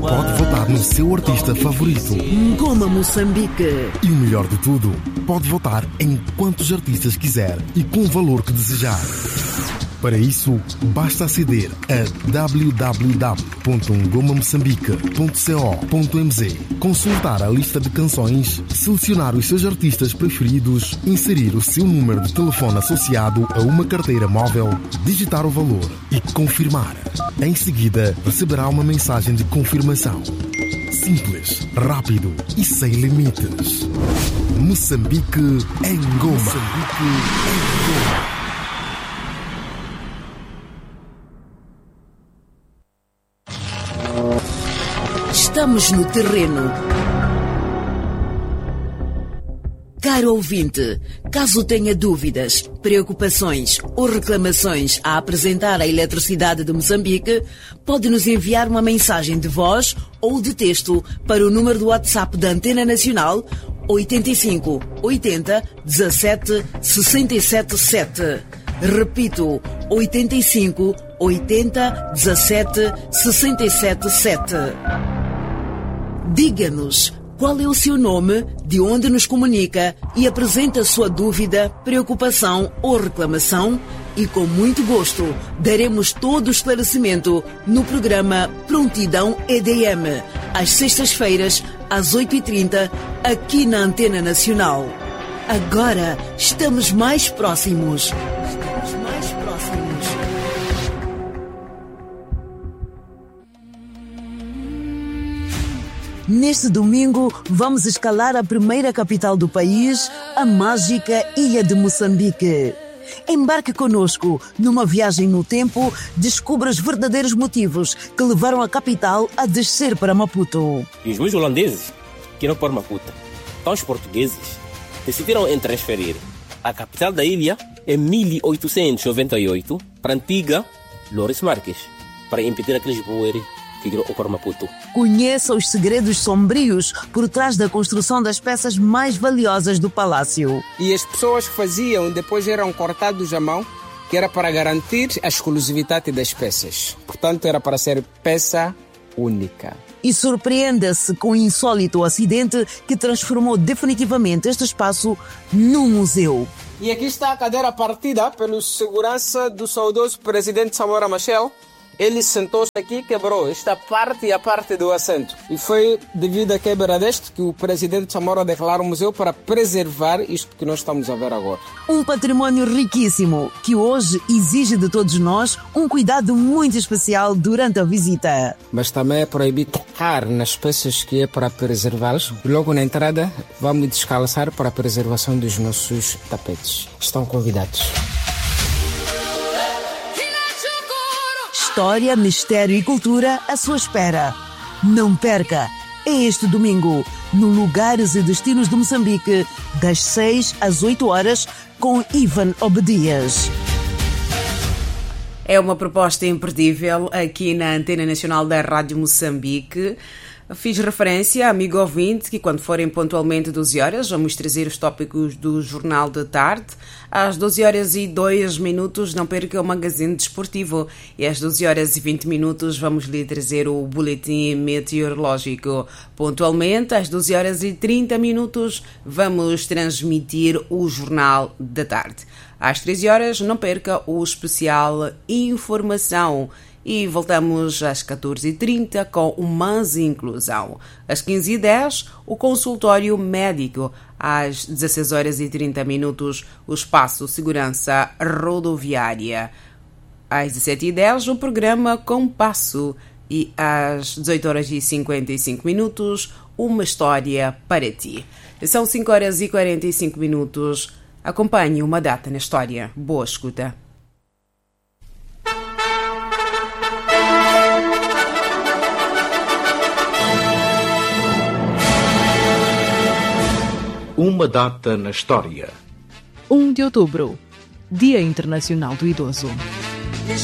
pode votar no seu artista favorito. Ngoma Moçambique. E o melhor de tudo, pode votar em quantos artistas quiser e com o valor que desejar. Para isso, basta aceder a www.ngomamoçambique.co.mz, consultar a lista de canções, selecionar os seus artistas preferidos, inserir o seu número de telefone associado a uma carteira móvel, digitar o valor e confirmar. Em seguida, receberá uma mensagem de confirmação. Simples, rápido e sem limites. Moçambique em Ngoma. Moçambique em Ngoma. Estamos no terreno. Caro ouvinte, caso tenha dúvidas, preocupações ou reclamações a apresentar à Eletricidade de Moçambique, pode nos enviar uma mensagem de voz ou de texto para o número do WhatsApp da Antena Nacional 85 80 17 67 7. Repito, 85 80 17 67 7. Diga-nos qual é o seu nome, de onde nos comunica e apresenta a sua dúvida, preocupação ou reclamação e com muito gosto daremos todo o esclarecimento no programa Prontidão EDM, às sextas-feiras, às 8h30, aqui na Antena Nacional. Agora estamos mais próximos. Neste domingo, vamos escalar a primeira capital do país, a mágica Ilha de Moçambique. Embarque conosco numa viagem no tempo, descubra os verdadeiros motivos que levaram a capital a descer para Maputo. E os meus holandeses queriam pôr Maputo. Então os portugueses decidiram em transferir a capital da ilha em 1898 para a antiga Loures Marques, para impedir aqueles boeres que queriam ocupar Maputo. Conheça os segredos sombrios por trás da construção das peças mais valiosas do palácio. E as pessoas que faziam depois eram cortados à mão, que era para garantir a exclusividade das peças. Portanto, era para ser peça única. E surpreenda-se com o insólito acidente que transformou definitivamente este espaço num museu. E aqui está a cadeira partida pelo segurança do saudoso presidente Samora Machel. Ele sentou-se aqui e quebrou esta parte e a parte do assento. E foi devido à quebra deste que o presidente Samora declara o museu para preservar isto que nós estamos a ver agora. Um património riquíssimo que hoje exige de todos nós um cuidado muito especial durante a visita. Mas também é proibido tocar nas peças que é para preservá-las. Logo na entrada vamos descalçar para a preservação dos nossos tapetes. Estão convidados. História, mistério e cultura à sua espera. Não perca! É este domingo, no Lugares e Destinos de Moçambique, das 6 às 8 horas, com Ivan Obedias. É uma proposta imperdível aqui na Antena Nacional da Rádio Moçambique. Fiz referência, amigo ouvinte, que quando forem pontualmente 12 horas, vamos trazer os tópicos do Jornal de Tarde. Às 12 horas e 2 minutos, não perca o Magazine Desportivo. E às 12 horas e 20 minutos, vamos lhe trazer o Boletim Meteorológico. Pontualmente, às 12 horas e 30 minutos, vamos transmitir o Jornal da Tarde. Às 13 horas, não perca o especial Informação. E voltamos às 14h30 com o Mais Inclusão. Às 15h10, o consultório médico. Às 16 horas e 30 minutos, o espaço Segurança Rodoviária. Às 17h10, o programa Compasso. E às 18 horas e 55 minutos, Uma História para Ti. São 5 horas e 45 minutos. Acompanhe Uma Data na História. Boa escuta. Uma data na história. 1 de outubro, Dia Internacional do Idoso.